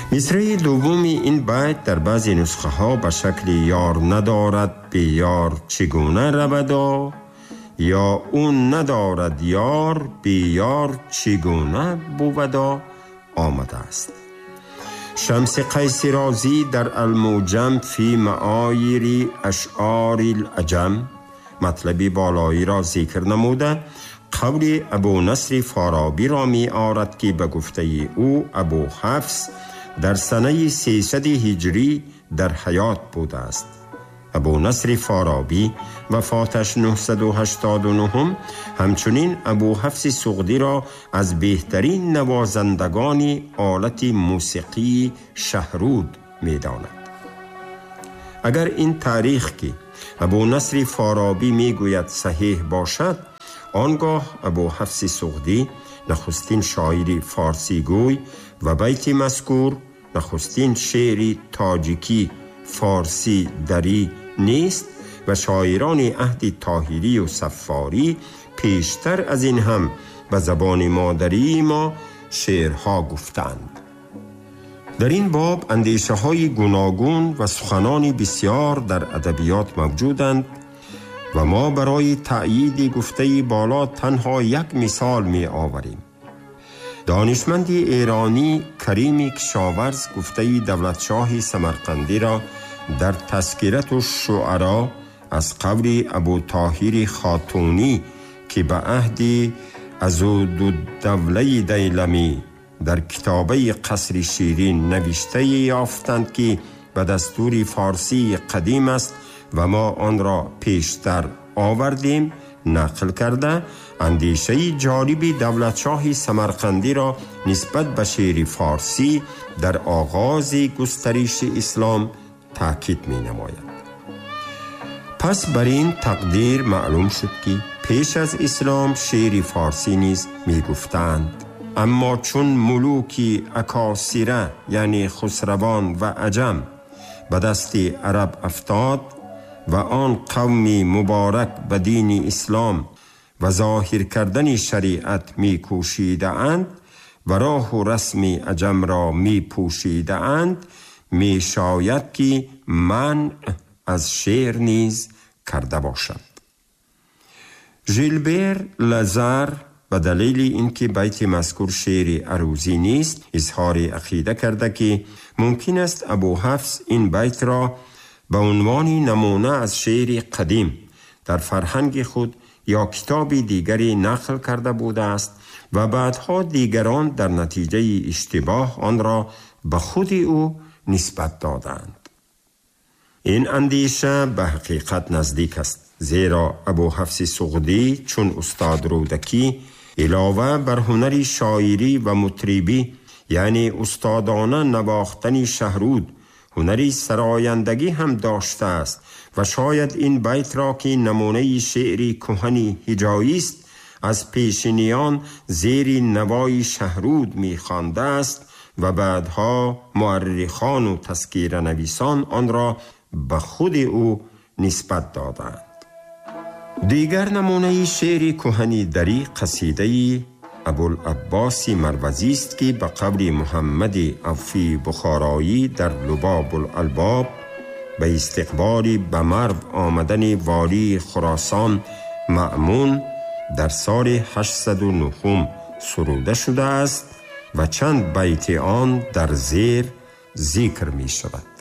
مصرع دوم این بیت در بعضی نسخه ها به شکل یار ندارد به یار چگونه رود یا اون ندارد یار به یار چگونه بودا آمده است. شمس قیس رازی در الموجم فی معایر اشعار العجم مطلبی بالایی را ذکر نموده قول ابو نصر فارابی را می آورد که به گفته او ابو حفص در سنه 300 هجری در حیات بوده است. ابو نصر فارابی وفاتش 989 همچنین ابو حفص سغدی را از بهترین نوازندگان آلت موسیقی شهرود می داند. اگر این تاریخ که ابو نصر فارابی می گوید صحیح باشد، آنگاه ابو حفص سغدی نخستین شاعر فارسی گوی و بیت مذکور نخستین شعر تاجیکی فارسی دری نیست و شاعران عهد طاهری و صفاری پیشتر از این هم به زبان مادری ما شعرها گفتند. در این باب اندیشه های گوناگون و سخنان بسیار در ادبیات موجودند و ما برای تأیید گفته بالا تنها یک مثال می آوریم. دانشمند ایرانی کریم کشاورز گفته دولتشاه سمرقندی را در تذکرة الشعراء از قول ابو طاهر خاتونی که به عهد عضدالدوله دیلمی در کتابه قصر شیرین نوشته یافتند که به دستور فارسی قدیم است و ما آن را پیشتر آوردیم نقل کرده اندیشه جالب دولتشاه سمرقندی را نسبت به شعر فارسی در آغاز گسترش اسلام تأکید می نماید. پس بر این تقدیر معلوم شد که پیش از اسلام شعر فارسی نیز می گفتند، اما چون ملوکی اکاسیره یعنی خسروان و عجم به دست عرب افتاد و آن قومی مبارک به دین اسلام و ظاهر کردن شریعت می کوشیده اند و راه و رسم عجم را می پوشیده اند، می شاید که منع از شعر نیز کرده باشد. ژیلبر لازار به دلیل اینکه بیت مذکور شعر عروضی نیست اظهار عقیده کرده که ممکن است ابو حفص این بیت را به عنوان نمونه از شعر قدیم در فرهنگ خود یا کتاب دیگری نقل کرده بوده است و بعدها دیگران در نتیجه اشتباه آن را به خود او نسبت دادند. این اندیشه به حقیقت نزدیک است، زیرا ابو حفص سغدی چون استاد رودکی علاوه بر هنر شاعری و مطربی یعنی استادانه نواختن شهرود هنری سرایندگی هم داشته است و شاید این بیت را که نمونه شعری کهنی هجایی است از پیشینیان زیر نوای شهرود می خوانده است و بعدها مورخان و تذکیره نویسان آن را به خود او نسبت دادند. دیگر نمونه شعر کهنی دری قصیده ابوالعباس مروزی است که به قول محمد عفی بخارایی در لباب الالباب به استقبال به مرو آمدن والی خراسان مأمون در سال 809 سروده شده است و چند بیت آن در زیر ذکر می شود.